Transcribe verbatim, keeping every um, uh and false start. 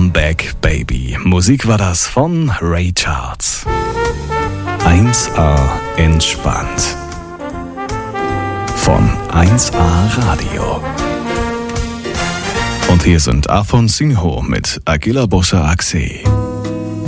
Comeback Baby. Musik war das von Ray Charles. eins A entspannt. Von eins A Radio. Und hier sind Afon Sinho mit Agila Bossa Axe.